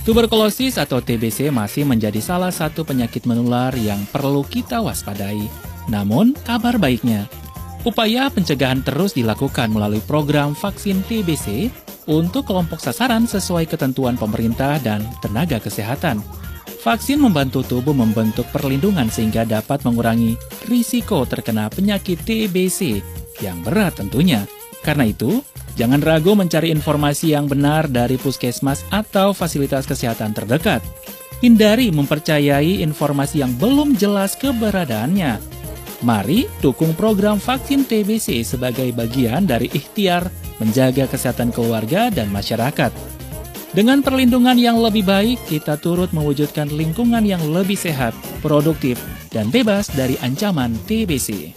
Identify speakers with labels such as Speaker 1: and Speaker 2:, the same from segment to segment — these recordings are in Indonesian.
Speaker 1: Tuberkulosis atau TBC masih menjadi salah satu penyakit menular yang perlu kita waspadai. Namun, kabar baiknya, upaya pencegahan terus dilakukan melalui program vaksin TBC untuk kelompok sasaran sesuai ketentuan pemerintah dan tenaga kesehatan. Vaksin membantu tubuh membentuk perlindungan sehingga dapat mengurangi risiko terkena penyakit TBC yang berat tentunya. Karena itu, jangan ragu mencari informasi yang benar dari puskesmas atau fasilitas kesehatan terdekat. Hindari mempercayai informasi yang belum jelas keberadaannya. Mari dukung program vaksin TBC sebagai bagian dari ikhtiar menjaga kesehatan keluarga dan masyarakat. Dengan perlindungan yang lebih baik, kita turut mewujudkan lingkungan yang lebih sehat, produktif, dan bebas dari ancaman TBC.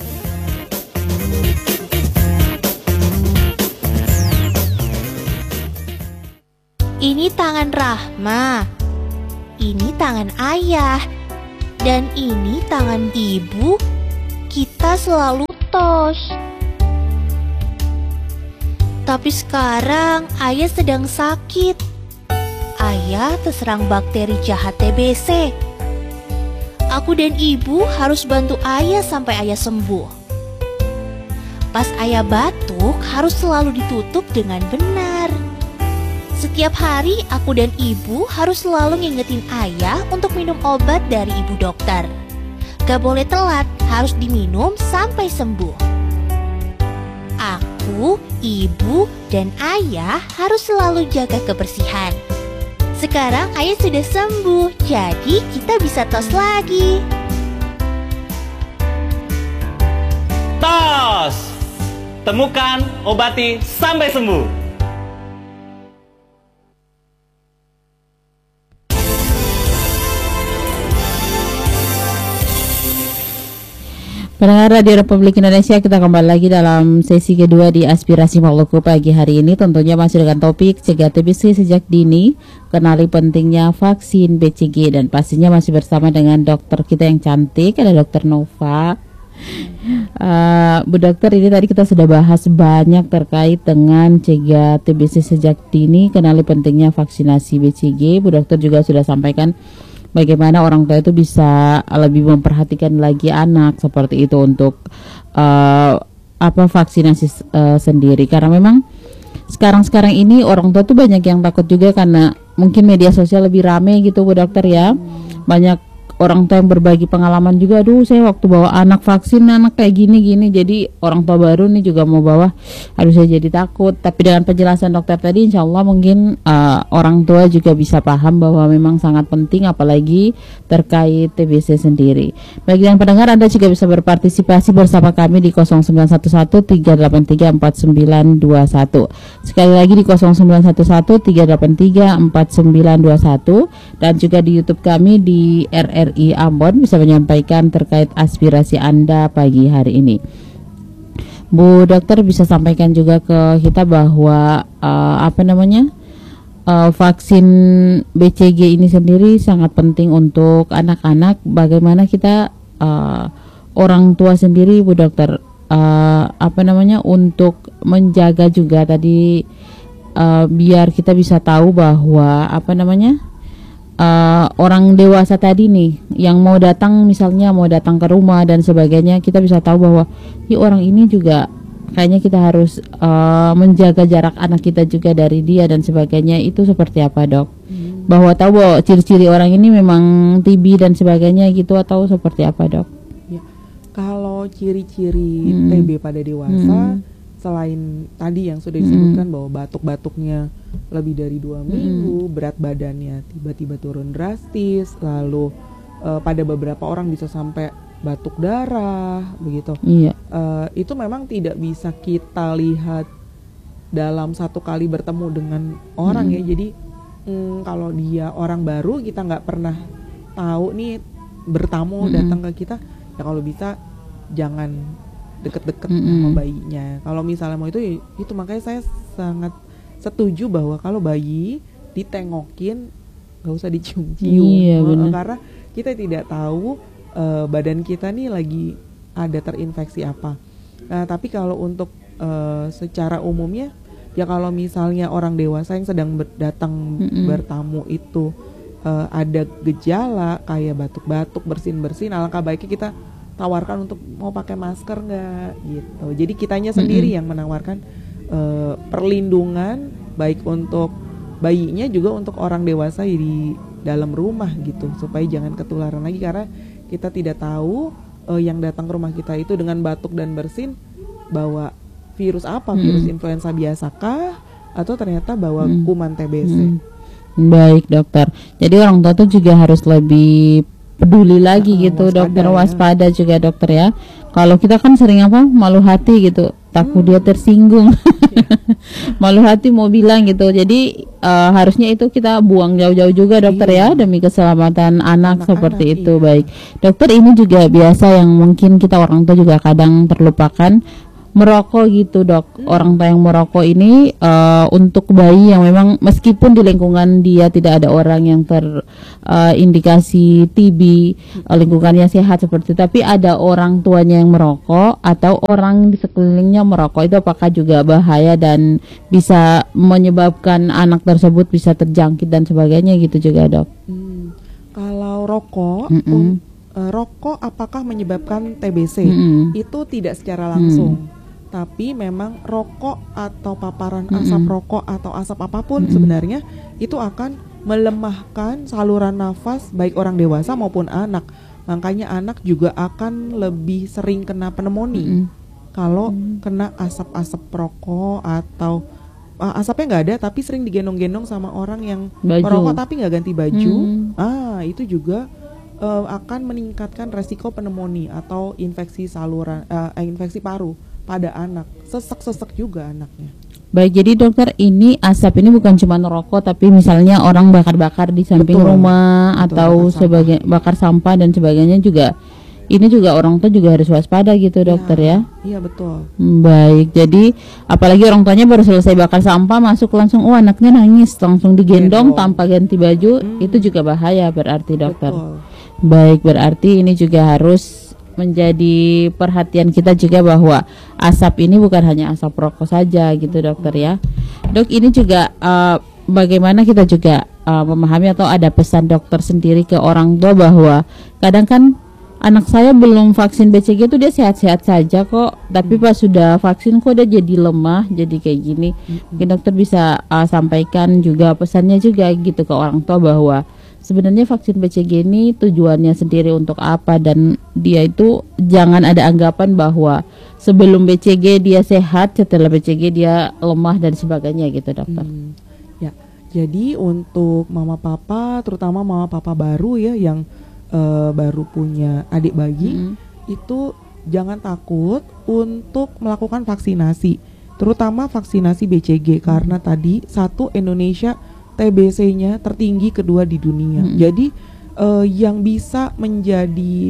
Speaker 2: Ini tangan Rahma, ini tangan ayah, dan ini tangan ibu. Kita selalu tos. Tapi sekarang ayah sedang sakit. Ayah terserang bakteri jahat TBC. Aku dan ibu harus bantu ayah sampai ayah sembuh. Pas ayah batuk harus selalu ditutup dengan benar. Setiap hari aku dan ibu harus selalu ngingetin ayah untuk minum obat dari ibu dokter. Gak boleh telat, harus diminum sampai sembuh. Aku, ibu, dan ayah harus selalu jaga kebersihan. Sekarang ayah sudah sembuh, jadi kita bisa tos lagi.
Speaker 3: Tos! Temukan, obati, sampai sembuh.
Speaker 4: Pendengar Radio Republik Indonesia, kita kembali lagi dalam sesi kedua di Aspirasi Maluku pagi hari ini. Tentunya masih dengan topik cegah TBC sejak dini, kenali pentingnya vaksin BCG, dan pastinya masih bersama dengan dokter kita yang cantik, ada Dokter Nova. Bu dokter, ini tadi kita sudah bahas banyak terkait dengan cegah TBC sejak dini, kenali pentingnya vaksinasi BCG. Bu dokter juga sudah sampaikan bagaimana orang tua itu bisa lebih memperhatikan lagi anak seperti itu untuk vaksinasi sendiri, karena memang sekarang ini orang tua tuh banyak yang takut juga karena mungkin media sosial lebih rame gitu Bu dokter ya. Banyak orang tua yang berbagi pengalaman juga, aduh saya waktu bawa anak vaksin anak kayak gini, jadi orang tua baru nih juga mau bawa, aduh saya jadi takut. Tapi dengan penjelasan dokter tadi, insya Allah mungkin orang tua juga bisa paham bahwa memang sangat penting, apalagi terkait TBC sendiri. Bagi yang pendengar, Anda juga bisa berpartisipasi bersama kami di 0911-383-4921. Sekali lagi di 0911-383-4921, dan juga di YouTube kami di RRI Ambon bisa menyampaikan terkait aspirasi Anda pagi hari ini. Bu dokter bisa sampaikan juga ke kita bahwa vaksin BCG ini sendiri sangat penting untuk anak-anak. Bagaimana kita orang tua sendiri Bu dokter untuk menjaga juga tadi biar kita bisa tahu bahwa orang dewasa tadi nih yang mau datang, misalnya mau datang ke rumah dan sebagainya, kita bisa tahu bahwa orang ini juga kayaknya kita harus menjaga jarak anak kita juga dari dia dan sebagainya. Itu seperti apa dok? Bahwa tahu bahwa ciri-ciri orang ini memang TB dan sebagainya gitu, atau seperti apa dok?
Speaker 5: Ya, kalau ciri-ciri TB pada dewasa, selain tadi yang sudah disebutkan bahwa batuk-batuknya lebih dari 2 minggu, berat badannya tiba-tiba turun drastis, lalu pada beberapa orang bisa sampai batuk darah, begitu. Itu memang tidak bisa kita lihat dalam satu kali bertemu dengan orang ya. Jadi kalau dia orang baru, kita nggak pernah tahu nih bertamu datang ke kita, ya kalau bisa jangan deket-deket sama bayinya. Kalau misalnya mau itu makanya saya sangat setuju bahwa kalau bayi ditengokin nggak usah dicium-cium, karena kita tidak tahu badan kita nih lagi ada terinfeksi apa. Nah, tapi kalau untuk secara umumnya Ya kalau misalnya orang dewasa yang sedang datang bertamu itu ada gejala kayak batuk-batuk, bersin-bersin, alangkah baiknya kita tawarkan untuk mau pakai masker nggak gitu. Jadi kitanya sendiri yang menawarkan perlindungan baik untuk bayinya juga untuk orang dewasa di dalam rumah gitu, supaya jangan ketularan lagi, karena kita tidak tahu yang datang ke rumah kita itu dengan batuk dan bersin bawa virus apa, virus influenza biasakah atau ternyata bawa kuman TBC.
Speaker 4: Baik dokter, jadi orang tua tuh juga harus lebih peduli lagi gitu dokter, waspada juga dokter ya. Kalau kita kan sering malu hati gitu, takut dia tersinggung, malu hati mau bilang gitu. Jadi harusnya itu kita buang jauh-jauh juga dokter ya, demi keselamatan anak seperti itu. Baik dokter, ini juga biasa yang mungkin kita orang tua juga kadang terlupakan, merokok gitu dok. Orang tua yang merokok ini untuk bayi yang memang meskipun di lingkungan dia tidak ada orang yang terindikasi TB, lingkungannya sehat seperti itu, tapi ada orang tuanya yang merokok atau orang di sekelilingnya merokok, itu apakah juga bahaya dan bisa menyebabkan anak tersebut bisa terjangkit dan sebagainya gitu juga dok?
Speaker 5: Kalau rokok, rokok apakah menyebabkan TBC? Itu tidak secara langsung. Tapi memang rokok atau paparan asap rokok atau asap apapun sebenarnya itu akan melemahkan saluran nafas baik orang dewasa maupun anak. Makanya anak juga akan lebih sering kena pneumonia kalau kena asap-asap rokok, atau asapnya nggak ada tapi sering digendong-gendong sama orang yang merokok tapi nggak ganti baju. Itu juga akan meningkatkan resiko pneumonia atau infeksi saluran, infeksi paru pada anak, sesek juga anaknya.
Speaker 4: Baik, jadi dokter, ini asap ini bukan cuma rokok, tapi misalnya orang bakar-bakar di samping rumah atau sebagai bakar sampah dan sebagainya juga. Ini juga orang tua juga harus waspada gitu dokter ya.
Speaker 5: Iya betul.
Speaker 4: Baik, jadi apalagi orang tuanya baru selesai bakar sampah masuk langsung, anaknya nangis, langsung digendong tanpa ganti baju, itu juga bahaya berarti dokter.
Speaker 5: Betul.
Speaker 4: Baik, berarti ini juga harus menjadi perhatian kita juga bahwa asap ini bukan hanya asap rokok saja gitu dokter ya. Dok, ini juga bagaimana kita juga memahami atau ada pesan dokter sendiri ke orang tua bahwa kadang kan anak saya belum vaksin BCG itu dia sehat-sehat saja kok, tapi pas sudah vaksin kok dia jadi lemah, jadi kayak gini. Mungkin dokter bisa sampaikan juga pesannya juga gitu ke orang tua bahwa sebenarnya vaksin BCG ini tujuannya sendiri untuk apa, dan dia itu jangan ada anggapan bahwa sebelum BCG dia sehat, setelah BCG dia lemah dan sebagainya gitu dokter.
Speaker 5: Ya, jadi untuk mama papa, terutama mama papa baru ya yang baru punya adik bayi, itu jangan takut untuk melakukan vaksinasi, terutama vaksinasi BCG, karena tadi satu, Indonesia TBC-nya tertinggi, kedua di dunia. Jadi yang bisa menjadi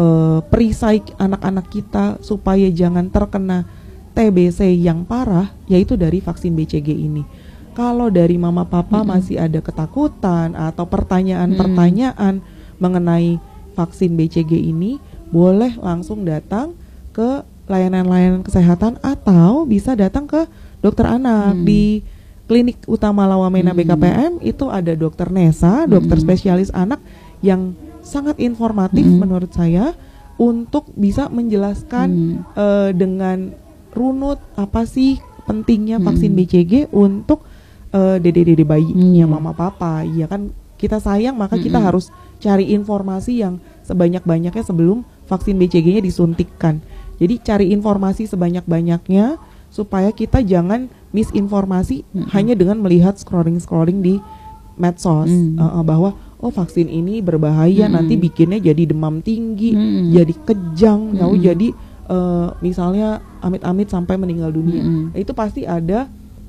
Speaker 5: perisai anak-anak kita supaya jangan terkena TBC yang parah yaitu dari vaksin BCG ini. Kalau dari mama papa masih ada ketakutan atau pertanyaan-pertanyaan mengenai vaksin BCG ini, boleh langsung datang ke layanan-layanan kesehatan atau bisa datang ke dokter anak di Klinik Utama Lawamena BKPM. Itu ada dokter Nesa, dokter spesialis anak yang sangat informatif menurut saya untuk bisa menjelaskan dengan runut apa sih pentingnya vaksin BCG untuk dede-dede bayinya mama papa. Ya kan kita sayang, maka kita harus cari informasi yang sebanyak-banyaknya sebelum vaksin BCG-nya disuntikkan. Jadi cari informasi sebanyak-banyaknya supaya kita jangan misinformasi hanya dengan melihat scrolling di medsos bahwa vaksin ini berbahaya, nanti bikinnya jadi demam tinggi, jadi kejang, jadi misalnya amit-amit sampai meninggal dunia. Itu pasti ada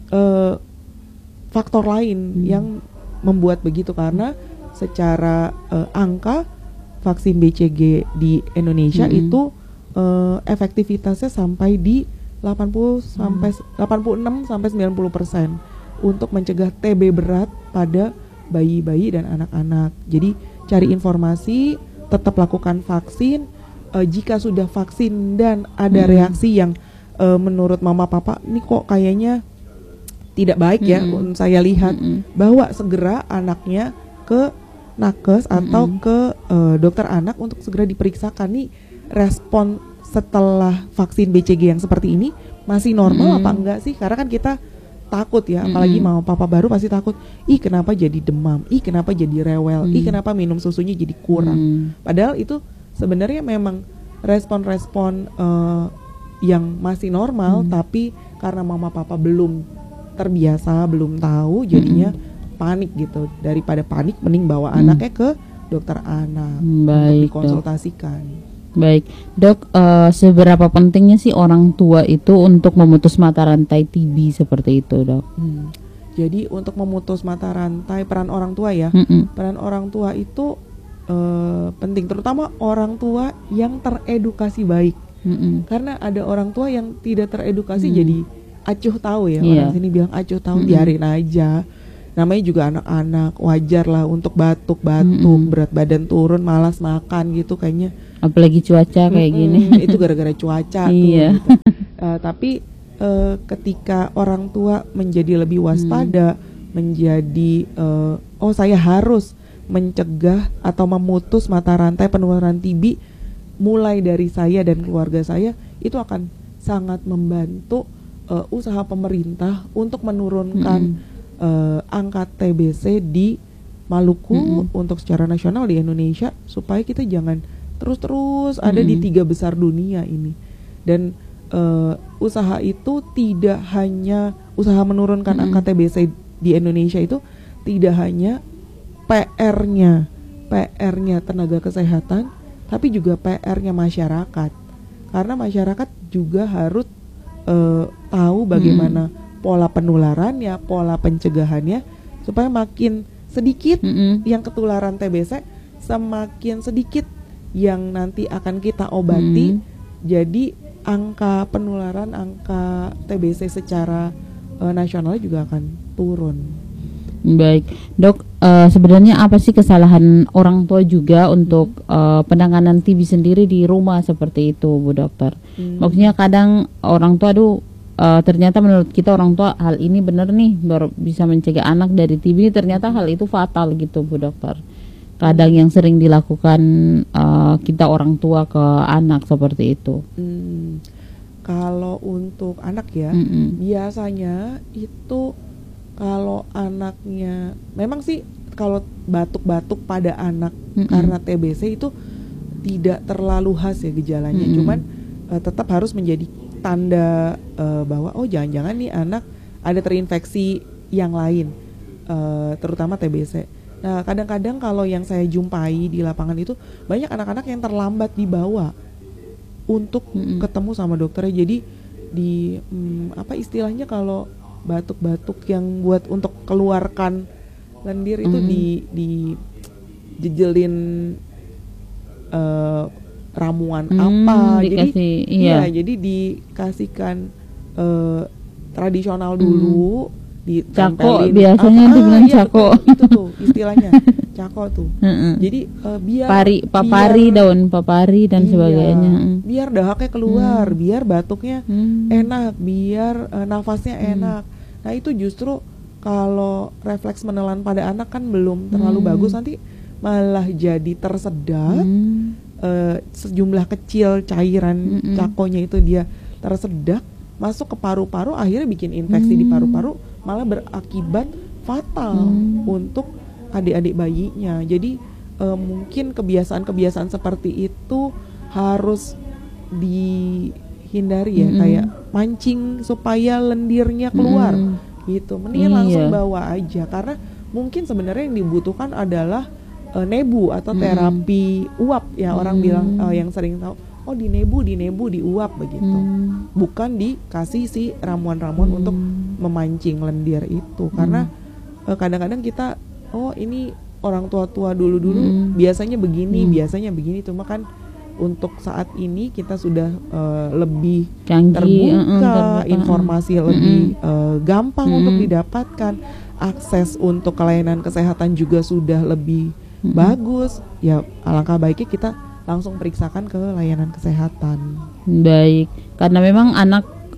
Speaker 5: faktor lain yang membuat begitu, karena secara angka vaksin BCG di Indonesia itu efektivitasnya sampai di 86 sampai 90% untuk mencegah TB berat pada bayi-bayi dan anak-anak. Jadi cari informasi, tetap lakukan vaksin. Jika sudah vaksin dan ada reaksi yang menurut mama papa ini kok kayaknya tidak baik ya. Saya lihat bawa segera anaknya ke nakes atau ke dokter anak untuk segera diperiksakan nih respon setelah vaksin BCG yang seperti ini masih normal apa enggak sih? Karena kan kita takut ya, apalagi mau papa baru pasti takut. Ih kenapa jadi demam? Ih kenapa jadi rewel? Ih kenapa minum susunya jadi kurang? Padahal itu sebenarnya memang respon-respon yang masih normal, tapi karena mama papa belum terbiasa, belum tahu, jadinya panik gitu. Daripada panik, mending bawa anaknya ke dokter anak untuk dikonsultasikan.
Speaker 4: Baik, Dok, seberapa pentingnya sih orang tua itu untuk memutus mata rantai TB seperti itu, Dok?
Speaker 5: Jadi untuk memutus mata rantai, peran orang tua ya, peran orang tua itu penting, terutama orang tua yang teredukasi baik. Karena ada orang tua yang tidak teredukasi jadi acuh tahu ya, orang sini bilang acuh tahu, biarin aja. Namanya juga anak-anak, wajar lah untuk batuk-batuk, berat badan turun, malas makan gitu kayaknya.
Speaker 4: Apalagi cuaca kayak gini.
Speaker 5: Itu gara-gara cuaca tuh.
Speaker 4: Iya.
Speaker 5: Gitu. Tapi ketika orang tua menjadi lebih waspada, menjadi oh saya harus mencegah atau memutus mata rantai penularan TB mulai dari saya dan keluarga saya, itu akan sangat membantu usaha pemerintah untuk menurunkan angka TBC di Maluku untuk secara nasional di Indonesia, supaya kita jangan terus-terus ada di 3 besar dunia ini. Dan usaha itu tidak hanya usaha menurunkan angka TBC di Indonesia, itu tidak hanya PR-nya tenaga kesehatan, tapi juga PR-nya masyarakat. Karena masyarakat juga harus tahu bagaimana pola penularannya, pola pencegahannya, supaya makin sedikit yang ketularan TBC, semakin sedikit yang nanti akan kita obati. Jadi angka penularan, angka TBC secara nasional juga akan turun.
Speaker 4: Baik, Dok, sebenarnya apa sih kesalahan orang tua juga untuk penanganan TB sendiri di rumah seperti itu, Bu Dokter? Maksudnya kadang orang tua, ternyata menurut kita orang tua hal ini benar nih, baru bisa mencegah anak dari TB, ternyata hal itu fatal gitu, Bu Dokter. Kadang yang sering dilakukan kita orang tua ke anak seperti itu.
Speaker 5: Kalau untuk anak ya, biasanya itu kalau anaknya memang sih, kalau batuk-batuk pada anak karena TBC itu tidak terlalu khas ya gejalanya, cuman tetap harus menjadi tanda bahwa oh jangan-jangan nih anak ada terinfeksi yang lain, terutama TBC. Nah kadang-kadang kalau yang saya jumpai di lapangan itu banyak anak-anak yang terlambat dibawa untuk ketemu sama dokternya. Jadi di apa istilahnya kalau batuk-batuk yang buat untuk keluarkan lendir itu di jejelin ramuan apa,
Speaker 4: dikasih,
Speaker 5: jadi dikasihkan tradisional dulu,
Speaker 4: cako biasanya dibilang cako.
Speaker 5: Itu tuh istilahnya cako tuh. Jadi biar
Speaker 4: papari, daun papari dan sebagainya.
Speaker 5: Biar dahaknya keluar, biar batuknya enak, biar nafasnya enak. Nah itu justru kalau refleks menelan pada anak kan belum terlalu bagus, nanti malah jadi tersedat. Sejumlah kecil cairan cakonya itu dia tersedak masuk ke paru-paru, akhirnya bikin infeksi di paru-paru, malah berakibat fatal untuk adik-adik bayinya. Jadi mungkin kebiasaan-kebiasaan seperti itu harus dihindari ya, kayak mancing supaya lendirnya keluar gitu. Mendingan langsung bawa aja, karena mungkin sebenarnya yang dibutuhkan adalah nebu atau terapi uap ya, orang bilang yang sering tahu, oh di nebu diuap begitu, bukan dikasih si ramuan-ramuan untuk memancing lendir itu. Karena kadang-kadang kita ini orang tua-tua dulu biasanya begini, cuma kan untuk saat ini kita sudah lebih canggih, terbuka, informasi lebih gampang untuk didapatkan, akses untuk pelayanan kesehatan juga sudah lebih bagus ya. Alangkah baiknya kita langsung periksakan ke layanan kesehatan.
Speaker 4: Baik, karena memang anak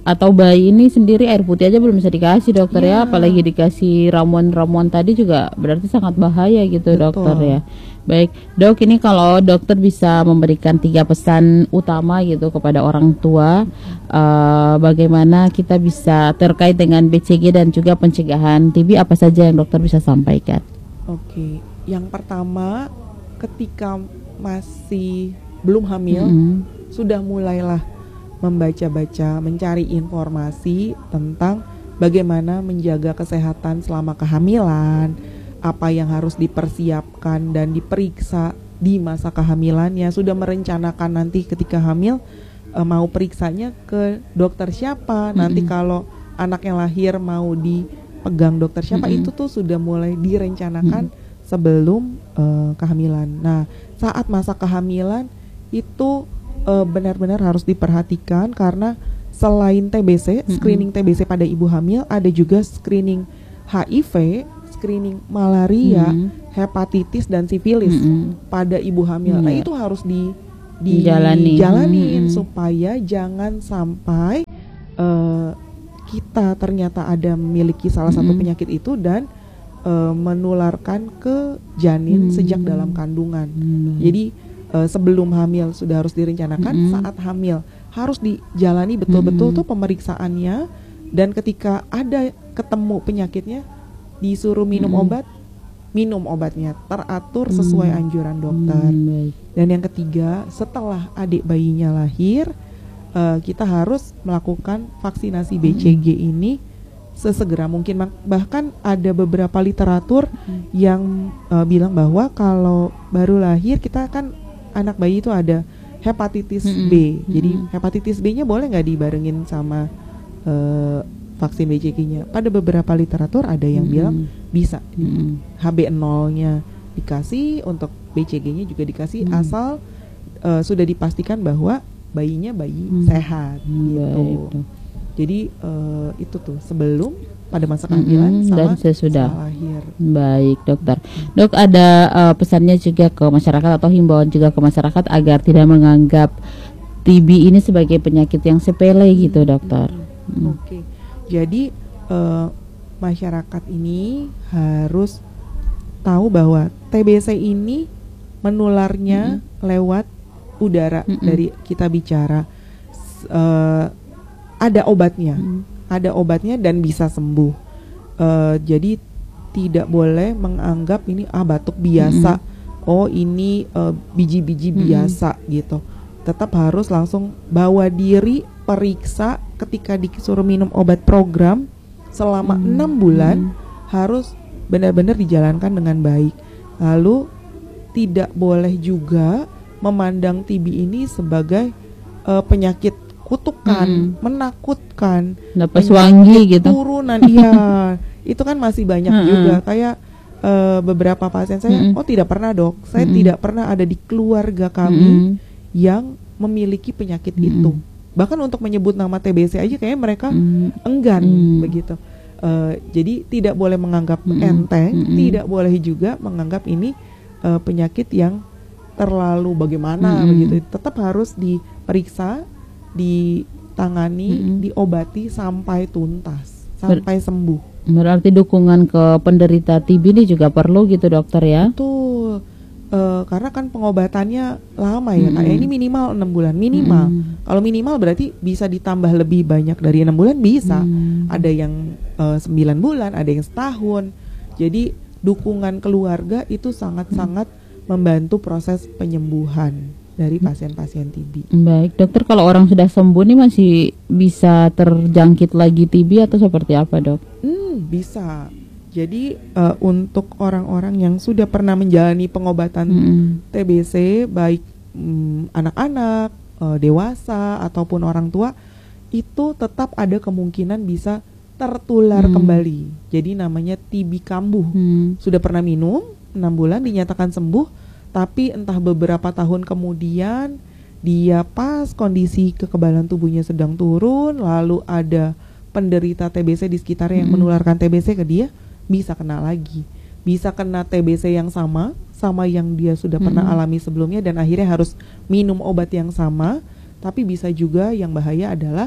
Speaker 4: atau bayi ini sendiri air putih aja belum bisa dikasih dokter
Speaker 5: Iya.
Speaker 4: ya, apalagi dikasih ramuan-ramuan tadi juga berarti sangat bahaya gitu.
Speaker 5: Betul.
Speaker 4: Dokter ya. Baik dok, ini kalau dokter bisa memberikan 3 pesan utama gitu kepada orang tua, bagaimana kita bisa terkait dengan BCG dan juga pencegahan TB, apa saja yang dokter bisa sampaikan?
Speaker 5: Oke, yang pertama ketika masih belum hamil, sudah mulailah membaca-baca, mencari informasi tentang bagaimana menjaga kesehatan selama kehamilan, apa yang harus dipersiapkan dan diperiksa di masa kehamilannya, sudah merencanakan nanti ketika hamil mau periksanya ke dokter siapa, nanti kalau anak yang lahir mau dipegang dokter siapa, itu tuh sudah mulai direncanakan sebelum kehamilan. Nah, saat masa kehamilan itu benar-benar harus diperhatikan karena selain TBC, screening TBC pada ibu hamil, ada juga screening HIV, screening malaria, hepatitis dan sifilis pada ibu hamil. Nah, itu harus dijalanin supaya jangan sampai kita ternyata ada memiliki salah satu penyakit itu dan menularkan ke janin sejak dalam kandungan. Jadi sebelum hamil sudah harus direncanakan, saat hamil harus dijalani betul-betul tuh pemeriksaannya, dan ketika ada ketemu penyakitnya disuruh minum obat, minum obatnya teratur sesuai anjuran dokter. Dan yang ketiga, setelah adik bayinya lahir, kita harus melakukan vaksinasi BCG ini sesegera mungkin. Bahkan ada beberapa literatur yang bilang bahwa kalau baru lahir kita kan anak bayi itu ada hepatitis B. Jadi hepatitis B-nya boleh nggak dibarengin sama vaksin BCG-nya? Pada beberapa literatur ada yang bilang bisa. HB0-nya dikasih, untuk BCG-nya juga dikasih, asal sudah dipastikan bahwa bayinya bayi sehat gitu. Jadi itu tuh sebelum, pada masa kehamilan
Speaker 4: dan sesudah
Speaker 5: lahir.
Speaker 4: Baik dokter. Dok, ada pesannya juga ke masyarakat atau himbauan juga ke masyarakat agar tidak menganggap TB ini sebagai penyakit yang sepele gitu dokter.
Speaker 5: Oke. Jadi masyarakat ini harus tahu bahwa TBC ini menularnya lewat udara. Dari kita bicara ada obatnya. Ada obatnya dan bisa sembuh. Jadi tidak boleh menganggap ini batuk biasa. Oh ini biji-biji biasa gitu. Tetap harus langsung bawa diri periksa. Ketika disuruh minum obat program selama 6 bulan, harus benar-benar dijalankan dengan baik. Lalu tidak boleh juga memandang TB ini sebagai penyakit kutukan, menakutkan,
Speaker 4: napas wangi gitu,
Speaker 5: turunan. Iya, itu kan masih banyak juga. Kayak beberapa pasien saya, oh tidak pernah dok, saya tidak pernah ada di keluarga kami yang memiliki penyakit itu. Bahkan untuk menyebut nama TBC aja kayaknya mereka enggan begitu. Jadi tidak boleh menganggap enteng, tidak boleh juga menganggap ini penyakit yang terlalu bagaimana begitu. Tetap harus diperiksa, ditangani, diobati sampai tuntas, sampai sembuh.
Speaker 4: Berarti dukungan ke penderita TB ini juga perlu gitu dokter ya?
Speaker 5: Betul. Karena kan pengobatannya lama ya, kayak ini minimal 6 bulan minimal. Kalau minimal berarti bisa ditambah lebih banyak dari 6 bulan bisa. Ada yang 9 bulan, ada yang setahun. Jadi dukungan keluarga itu sangat-sangat membantu proses penyembuhan dari pasien-pasien TB.
Speaker 4: Baik, dokter, kalau orang sudah sembuh nih masih bisa terjangkit lagi TB atau seperti apa, dok?
Speaker 5: Bisa. Jadi untuk orang-orang yang sudah pernah menjalani pengobatan TBC, baik anak-anak, dewasa ataupun orang tua, itu tetap ada kemungkinan bisa tertular kembali. Jadi namanya TB kambuh. Sudah pernah minum 6 bulan dinyatakan sembuh, tapi entah beberapa tahun kemudian dia pas kondisi kekebalan tubuhnya sedang turun, lalu ada penderita TBC di sekitarnya yang menularkan TBC ke dia, bisa kena lagi. Bisa kena TBC yang sama yang dia sudah pernah alami sebelumnya dan akhirnya harus minum obat yang sama. Tapi bisa juga yang bahaya adalah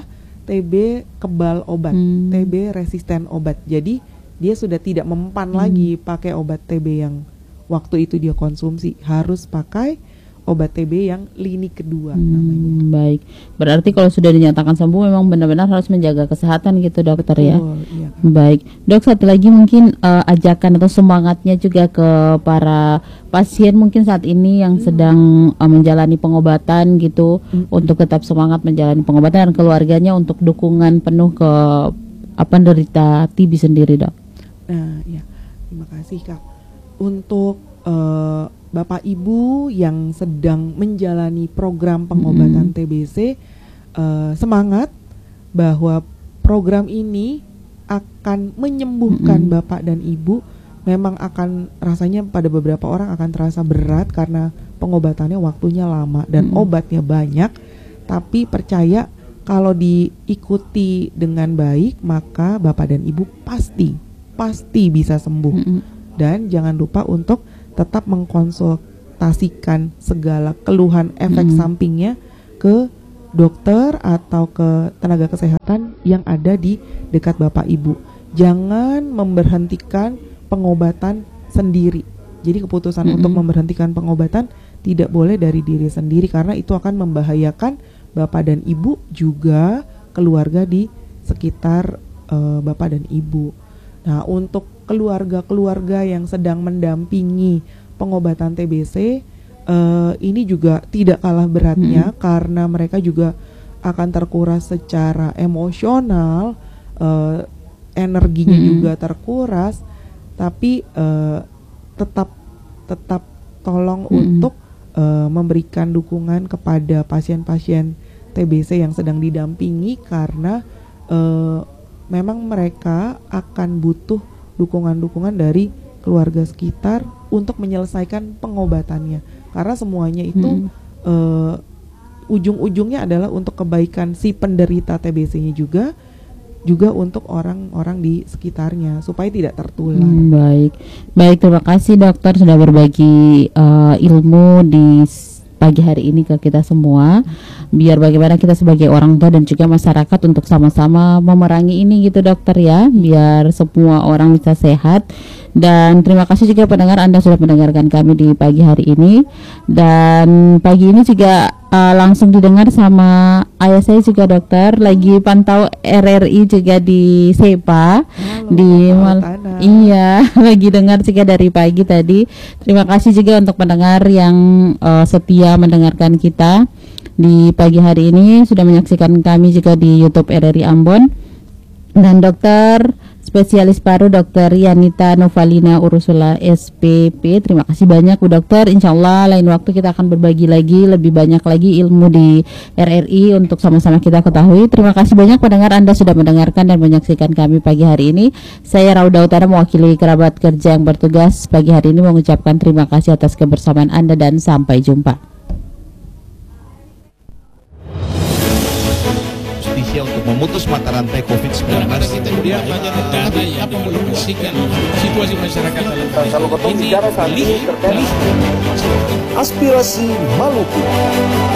Speaker 5: TB kebal obat, TB resisten obat. Jadi dia sudah tidak mempan lagi pakai obat TB yang waktu itu dia konsumsi, harus pakai obat TB yang lini kedua namanya.
Speaker 4: Baik, berarti kalau sudah dinyatakan sembuh memang benar-benar harus menjaga kesehatan gitu dokter. Betul, ya.
Speaker 5: Iya.
Speaker 4: Baik, dok, satu lagi mungkin ajakan atau semangatnya juga ke para pasien mungkin saat ini yang sedang menjalani pengobatan gitu, untuk tetap semangat menjalani pengobatan, dan keluarganya untuk dukungan penuh ke penderita TB sendiri, dok.
Speaker 5: Nah, ya, terima kasih Kak. Untuk Bapak Ibu yang sedang menjalani program pengobatan TBC, semangat bahwa program ini akan menyembuhkan Bapak dan Ibu. Memang akan rasanya pada beberapa orang akan terasa berat karena pengobatannya waktunya lama dan obatnya banyak, tapi percaya kalau diikuti dengan baik maka Bapak dan Ibu pasti bisa sembuh. Dan jangan lupa untuk tetap mengkonsultasikan segala keluhan efek sampingnya ke dokter atau ke tenaga kesehatan yang ada di dekat Bapak Ibu. Jangan memberhentikan pengobatan sendiri. Jadi keputusan untuk memberhentikan pengobatan tidak boleh dari diri sendiri, karena itu akan membahayakan Bapak dan Ibu, juga keluarga di sekitar Bapak dan Ibu. Nah, untuk keluarga-keluarga yang sedang mendampingi pengobatan TBC, ini juga tidak kalah beratnya, karena mereka juga akan terkuras secara emosional, energinya juga terkuras, tapi tetap tolong untuk memberikan dukungan kepada pasien-pasien TBC yang sedang didampingi, karena memang mereka akan butuh dukungan-dukungan dari keluarga sekitar untuk menyelesaikan pengobatannya, karena semuanya itu ujung-ujungnya adalah untuk kebaikan si penderita TBC-nya juga untuk orang-orang di sekitarnya supaya tidak tertular.
Speaker 4: Baik, terima kasih dokter sudah berbagi ilmu di pagi hari ini ke kita semua, biar bagaimana kita sebagai orang tua dan juga masyarakat untuk sama-sama memerangi ini gitu dokter ya, biar semua orang bisa sehat. Dan terima kasih juga pendengar, Anda sudah mendengarkan kami di pagi hari ini. Dan pagi ini juga langsung didengar sama ayah saya juga dokter, lagi pantau RRI juga di Sepa. Iya, lagi dengar juga dari pagi tadi. Terima kasih juga untuk pendengar yang setia mendengarkan kita di pagi hari ini, sudah menyaksikan kami juga di YouTube RRI Ambon. Dan dokter spesialis paru Dr. Yanita Novalina Ursula SPP, terima kasih banyak Bu Dokter. Insya Allah lain waktu kita akan berbagi lagi lebih banyak lagi ilmu di RRI untuk sama-sama kita ketahui. Terima kasih banyak pendengar, Anda sudah mendengarkan dan menyaksikan kami pagi hari ini. Saya Rauda Utara mewakili kerabat kerja yang bertugas pagi hari ini mengucapkan terima kasih atas kebersamaan Anda dan sampai jumpa.
Speaker 6: Untuk memutus mata rantai COVID-19.
Speaker 7: Dia banyak dana yang dialokasikan situasi masyarakat dalam
Speaker 6: kalau ketemu bicara saat ini terkait
Speaker 7: aspirasi
Speaker 6: Maluku.